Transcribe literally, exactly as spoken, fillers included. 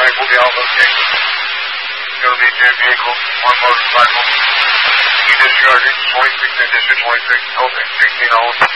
traffic will be all located. It's going to be two vehicles, one motorcycle. You disregarded twenty-six, and district twenty-six, okay, sixteen oh.